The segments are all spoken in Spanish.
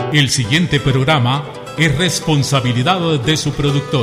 El siguiente programa es responsabilidad de su productor.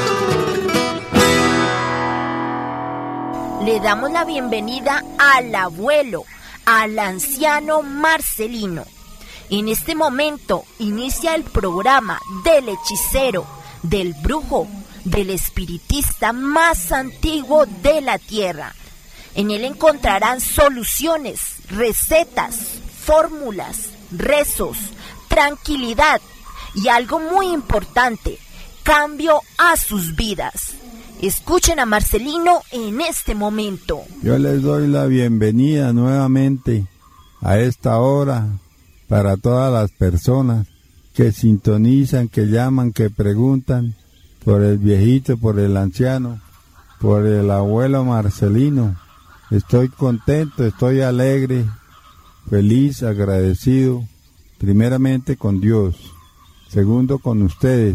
Le damos la bienvenida al abuelo, al anciano Marcelino. En este momento inicia el programa del hechicero, del brujo, del espiritista más antiguo de la tierra. En él encontrarán soluciones, recetas, fórmulas, rezos, tranquilidad y algo muy importante, cambio a sus vidas. Escuchen a Marcelino en este momento. Yo les doy la bienvenida nuevamente a esta hora para todas las personas que sintonizan, que llaman, que preguntan por el viejito, por el anciano, por el abuelo Marcelino. Estoy contento, estoy alegre, feliz, agradecido, primeramente con Dios, segundo con ustedes,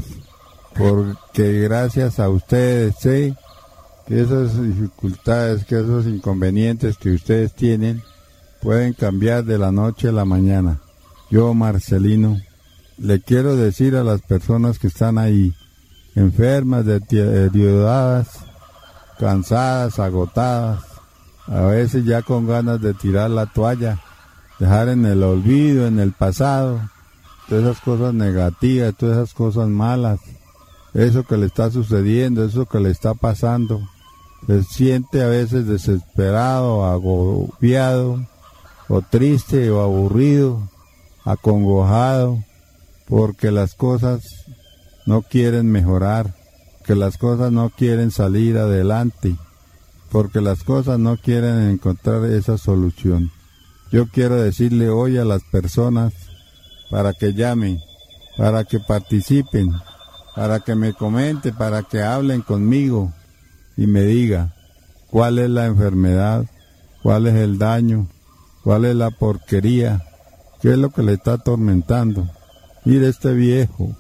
porque gracias a ustedes sé que esas dificultades, que esos inconvenientes que ustedes tienen pueden cambiar de la noche a la mañana. Yo, Marcelino, le quiero decir a las personas que están ahí, enfermas, deterioradas, cansadas, agotadas, a veces ya con ganas de tirar la toalla, dejar en el olvido, en el pasado, todas esas cosas negativas, todas esas cosas malas, eso que le está sucediendo, eso que le está pasando, se siente a veces desesperado, agobiado, o triste, o aburrido, acongojado, porque las cosas no quieren mejorar, que las cosas no quieren salir adelante, porque las cosas no quieren encontrar esa solución. Yo quiero decirle hoy a las personas para que llamen, para que participen, para que me comenten, para que hablen conmigo y me diga cuál es la enfermedad, cuál es el daño, cuál es la porquería, qué es lo que le está atormentando. Mire este viejo,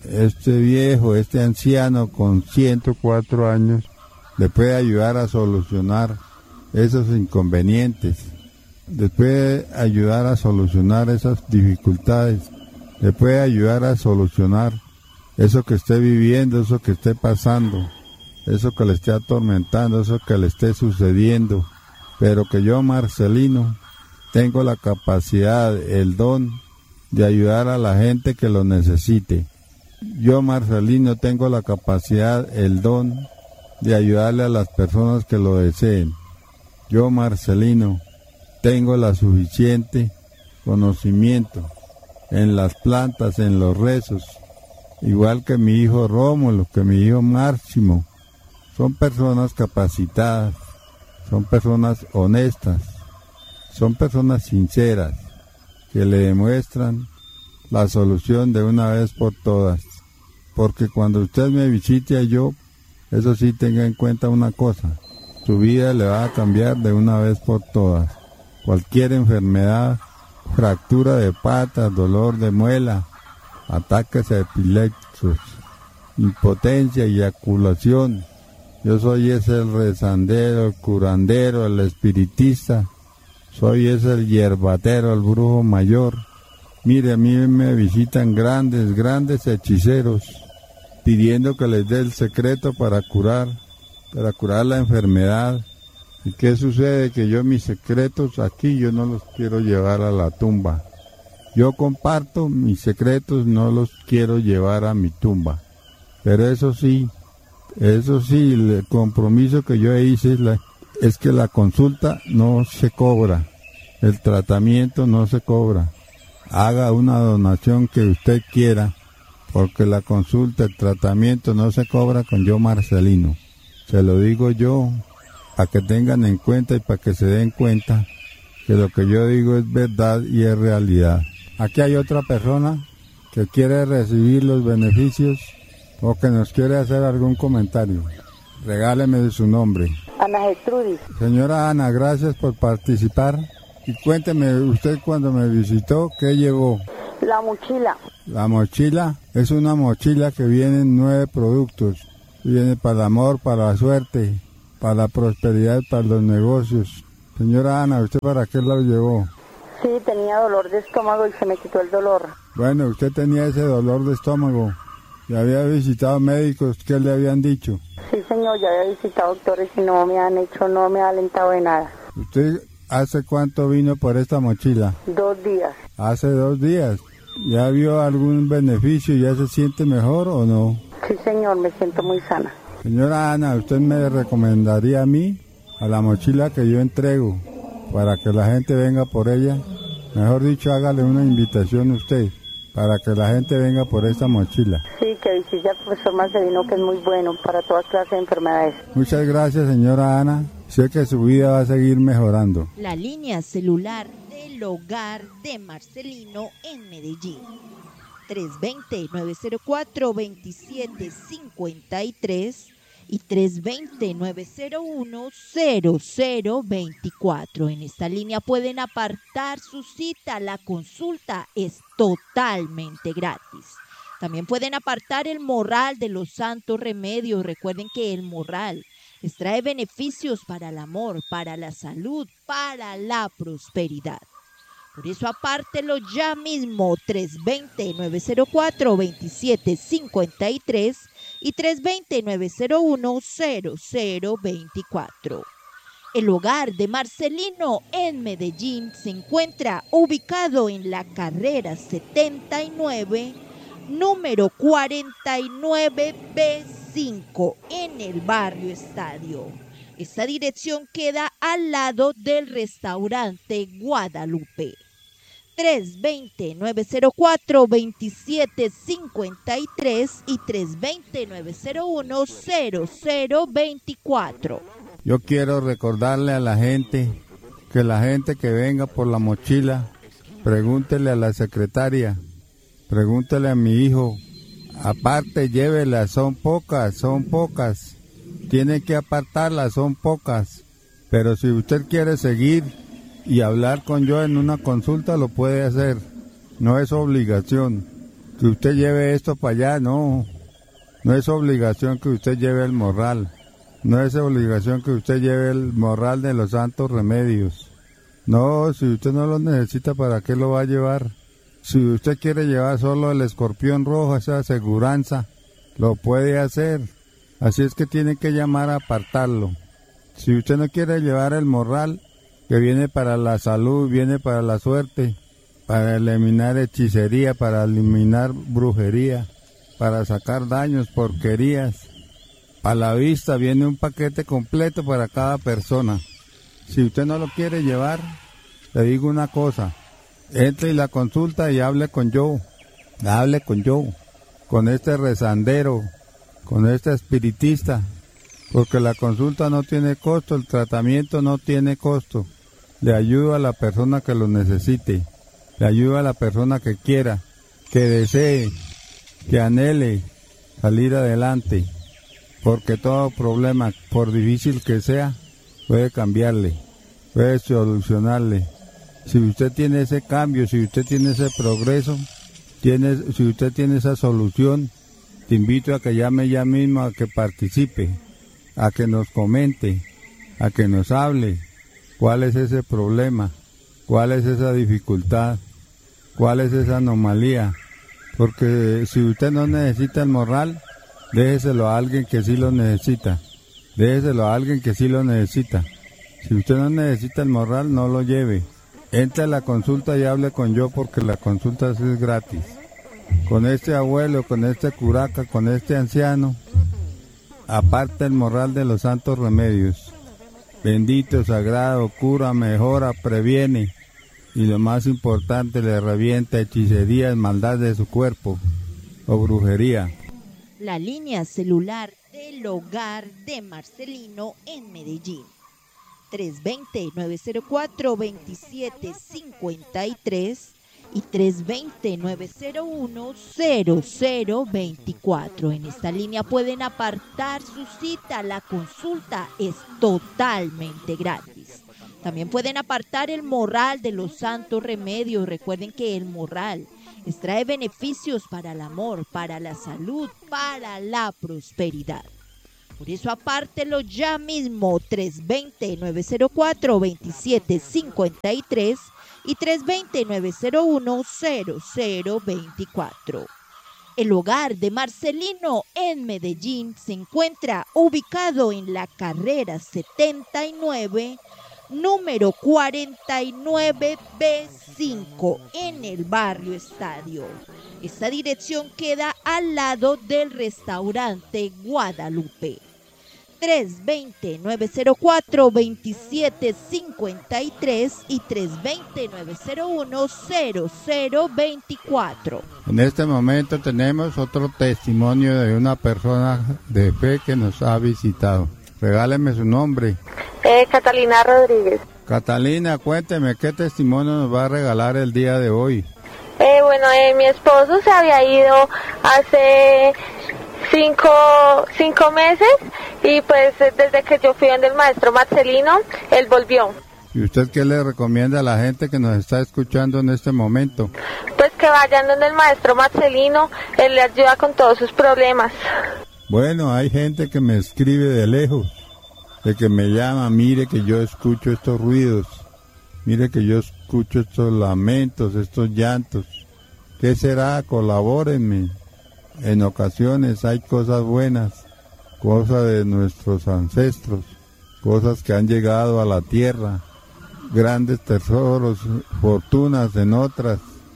este anciano con 104 años, le puede ayudar a solucionar esos inconvenientes, le puede ayudar a solucionar esas dificultades, le puede ayudar a solucionar eso que esté viviendo, eso que esté pasando, eso que le esté atormentando, eso que le esté sucediendo, pero que yo, Marcelino, tengo la capacidad, el don de ayudar a la gente que lo necesite. Yo, Marcelino, tengo la capacidad, el don de ayudarle a las personas que lo deseen. Yo, Marcelino, tengo la suficiente conocimiento en las plantas, en los rezos, igual que mi hijo Rómulo, que mi hijo Máximo. Son personas capacitadas, son personas honestas, son personas sinceras, que le demuestran la solución de una vez por todas. Porque cuando usted me visite yo, eso sí, tenga en cuenta una cosa, su vida le va a cambiar de una vez por todas. Cualquier enfermedad, fractura de patas, dolor de muela, ataques epilépticos, impotencia, eyaculación. Yo soy ese el rezandero, el curandero, el espiritista, soy ese el hierbatero, el brujo mayor. Mire, a mí me visitan grandes hechiceros, pidiendo que les dé el secreto para curar la enfermedad. ¿Y qué sucede? Que yo mis secretos aquí yo no los quiero llevar a la tumba. Yo comparto mis secretos, no los quiero llevar a mi tumba. Pero eso sí, el compromiso que yo hice es que la consulta no se cobra, el tratamiento no se cobra. Haga una donación que usted quiera, porque la consulta, el tratamiento no se cobra con yo, Marcelino. Se lo digo yo, para que tengan en cuenta y para que se den cuenta que lo que yo digo es verdad y es realidad. Aquí hay otra persona que quiere recibir los beneficios o que nos quiere hacer algún comentario. Regáleme su nombre. Ana Gertrudis. Señora Ana, gracias por participar. Y cuénteme, usted cuando me visitó, ¿qué llevó? La mochila. La mochila es una mochila que vienen 9 productos. Viene para el amor, para la suerte, para la prosperidad, para los negocios. Señora Ana, ¿usted para qué la llevó? Sí, tenía dolor de estómago y se me quitó el dolor. Bueno, usted tenía ese dolor de estómago. ¿Y había visitado médicos? ¿Qué le habían dicho? Sí, señor, ya había visitado doctores y no me han alentado de nada. ¿Usted hace cuánto vino por esta mochila? 2 días. Hace 2 días. ¿Ya vio algún beneficio? ¿Ya se siente mejor o no? Sí, señor, me siento muy sana. Señora Ana, ¿usted me recomendaría a mí, a la mochila que yo entrego, para que la gente venga por ella? Mejor dicho, hágale una invitación a usted, para que la gente venga por esta mochila. Sí, que visite al profesor Marcelino, que es muy bueno para toda clase de enfermedades. Muchas gracias, señora Ana. Sé que su vida va a seguir mejorando. La línea celular del hogar de Marcelino en Medellín. 320-904-2753 y 320-901-0024. En esta línea pueden apartar su cita. La consulta es totalmente gratis. También pueden apartar el morral de los santos remedios. Recuerden que el morral les trae beneficios para el amor, para la salud, para la prosperidad. Por eso apártelo ya mismo, 320-904-2753 y 320-901-0024. El hogar de Marcelino en Medellín se encuentra ubicado en la carrera 79, número 49B5, en el barrio Estadio. Esta dirección queda al lado del restaurante Guadalupe. 320-904-2753 y 320-901-0024. Yo quiero recordarle a la gente que venga por la mochila, pregúntele a la secretaria, pregúntele a mi hijo, aparte llévelas, son pocas. Tiene que apartarlas, son pocas. Pero si usted quiere seguir y hablar con yo en una consulta, lo puede hacer. No es obligación. Que usted lleve esto para allá, no. No es obligación que usted lleve el morral. No es obligación que usted lleve el morral de los santos remedios. No, si usted no lo necesita, ¿para qué lo va a llevar? Si usted quiere llevar solo el escorpión rojo, esa aseguranza, lo puede hacer. Así es que tiene que llamar a apartarlo. Si usted no quiere llevar el morral, que viene para la salud, viene para la suerte, para eliminar hechicería, para eliminar brujería, para sacar daños, porquerías. A la vista viene un paquete completo para cada persona. Si usted no lo quiere llevar, le digo una cosa, entre y la consulta y hable con yo, con este rezandero, con este espiritista, porque la consulta no tiene costo, el tratamiento no tiene costo. Le ayudo a la persona que lo necesite, le ayudo a la persona que quiera, que desee, que anhele salir adelante, porque todo problema, por difícil que sea, puede cambiarle, puede solucionarle. Si usted tiene ese cambio, si usted tiene ese progreso, si usted tiene esa solución, te invito a que llame ya mismo, a que participe, a que nos comente, a que nos hable cuál es ese problema, cuál es esa dificultad, cuál es esa anomalía. Porque si usted no necesita el morral, déjeselo a alguien que sí lo necesita. Déjeselo a alguien que sí lo necesita. Si usted no necesita el morral, no lo lleve. Entre a la consulta y hable con yo, porque la consulta es gratis. Con este abuelo, con este curaca, con este anciano, aparte el morral de los santos remedios. Bendito, sagrado, cura, mejora, previene. Y lo más importante, le revienta hechicerías, maldad de su cuerpo o brujería. La línea celular del hogar de Marcelino en Medellín. 320-904-2753 y 320-901-0024. En esta línea pueden apartar su cita. La consulta es totalmente gratis. También pueden apartar el morral de los santos remedios. Recuerden que el morral les trae beneficios para el amor, para la salud, para la prosperidad. Por eso apártelo ya mismo, 320-904-2753 y 320-901-0024. El hogar de Marcelino en Medellín se encuentra ubicado en la carrera 79, número 49B5, en el barrio Estadio. Esta dirección queda al lado del restaurante Guadalupe. 320-904-2753 y 320-901-0024. En este momento tenemos otro testimonio de una persona de fe que nos ha visitado. Regáleme su nombre. Catalina Rodríguez. Catalina, cuénteme, ¿qué testimonio nos va a regalar el día de hoy? Mi esposo se había ido hace cinco meses y pues desde que yo fui donde el maestro Marcelino, él volvió. ¿Y usted qué le recomienda a la gente que nos está escuchando en este momento? Pues que vayan donde el maestro Marcelino, él le ayuda con todos sus problemas. Bueno, hay gente que me escribe de lejos, de que me llama, mire que yo escucho estos ruidos, mire que yo escucho estos lamentos, estos llantos. ¿Qué será? Colabórenme. En ocasiones hay cosas buenas, cosas de nuestros ancestros, cosas que han llegado a la tierra, grandes tesoros, fortunas en otras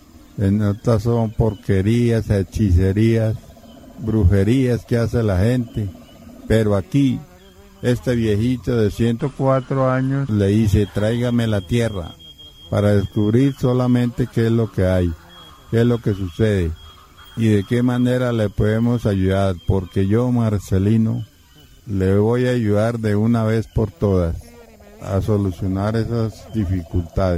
son porquerías, hechicerías, brujerías que hace la gente. Pero aquí, este viejito de 104 años le dice, tráigame la tierra, para descubrir solamente qué es lo que hay, qué es lo que sucede. ¿Y de qué manera le podemos ayudar? Porque yo, Marcelino, le voy a ayudar de una vez por todas a solucionar esas dificultades.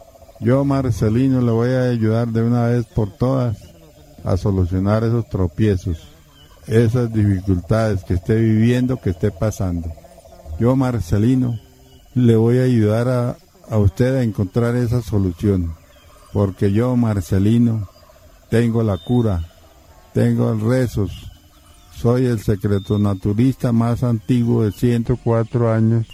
Yo, Marcelino, le voy a ayudar de una vez por todas a solucionar esos tropiezos, esas dificultades que esté viviendo, que esté pasando. Yo, Marcelino, le voy a ayudar a usted a encontrar esa solución. Porque yo, Marcelino, tengo la cura, tengo el rezos, soy el secreto naturista más antiguo de 104 años,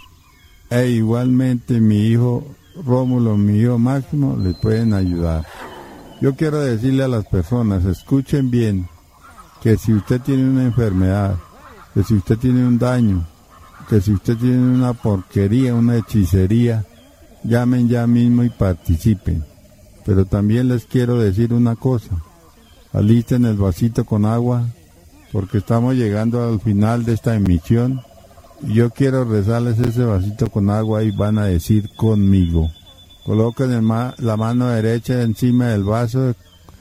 e igualmente mi hijo Rómulo, mi hijo Máximo, le pueden ayudar. Yo quiero decirle a las personas, escuchen bien, que si usted tiene una enfermedad, que si usted tiene un daño, que si usted tiene una porquería, una hechicería, llamen ya mismo y participen. Pero también les quiero decir una cosa, alisten el vasito con agua, porque estamos llegando al final de esta emisión, y yo quiero rezarles ese vasito con agua y van a decir conmigo. Coloquen la mano derecha encima del vaso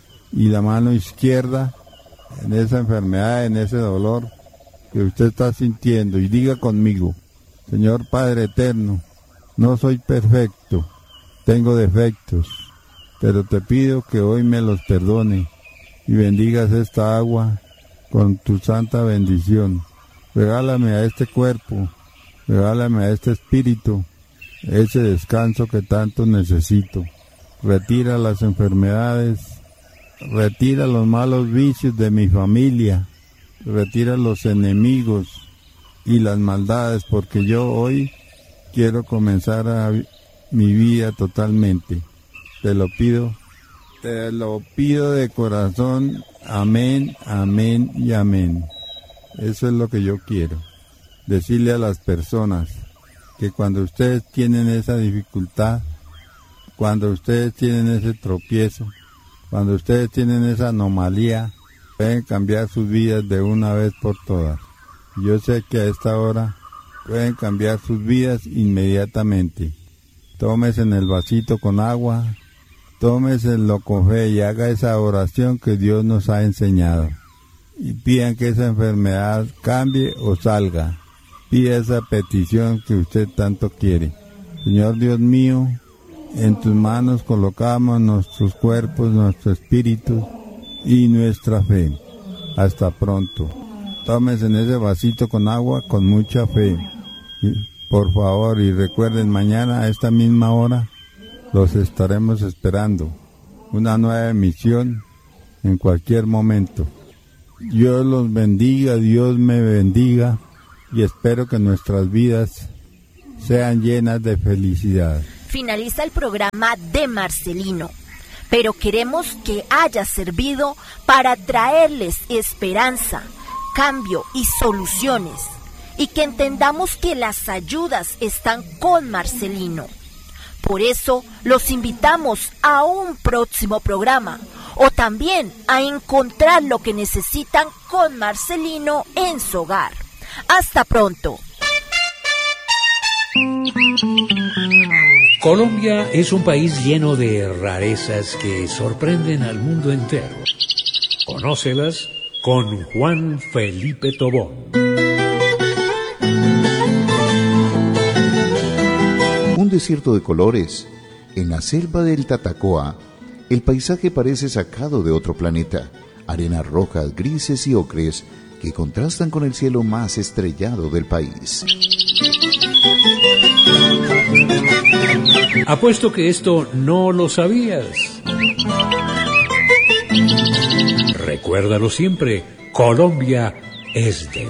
y la mano izquierda en esa enfermedad, en ese dolor que usted está sintiendo, y diga conmigo, Señor Padre Eterno, no soy perfecto, tengo defectos, pero te pido que hoy me los perdone y bendigas esta agua con tu santa bendición. Regálame a este cuerpo, regálame a este espíritu ese descanso que tanto necesito. Retira las enfermedades, retira los malos vicios de mi familia, retira los enemigos y las maldades, porque yo hoy quiero comenzar mi vida totalmente. Te lo pido de corazón, amén, amén y amén. Eso es lo que yo quiero, decirle a las personas que cuando ustedes tienen esa dificultad, cuando ustedes tienen ese tropiezo, cuando ustedes tienen esa anomalía, pueden cambiar sus vidas de una vez por todas. Yo sé que a esta hora pueden cambiar sus vidas inmediatamente. Tómese en el vasito con agua, tómeselo con fe y haga esa oración que Dios nos ha enseñado. Y pidan que esa enfermedad cambie o salga. Pida esa petición que usted tanto quiere. Señor Dios mío, en tus manos colocamos nuestros cuerpos, nuestro espíritu y nuestra fe. Hasta pronto. Tómense en ese vasito con agua con mucha fe. Por favor, y recuerden, mañana a esta misma hora los estaremos esperando. Una nueva emisión en cualquier momento. Dios los bendiga, Dios me bendiga, y espero que nuestras vidas sean llenas de felicidad. finaliza el programa de Marcelino, pero queremos que haya servido para traerles esperanza, cambio y soluciones, y que entendamos que las ayudas están con Marcelino. Por eso los invitamos a un próximo programa, o también a encontrar lo que necesitan con Marcelino en su hogar. Hasta pronto. Colombia es un país lleno de rarezas que sorprenden al mundo entero. Conócelas con Juan Felipe Tobón. Un desierto de colores. En la selva del Tatacoa, el paisaje parece sacado de otro planeta. Arenas rojas, grises y ocres que contrastan con el cielo más estrellado del país. Apuesto que esto no lo sabías. Recuérdalo siempre, Colombia es de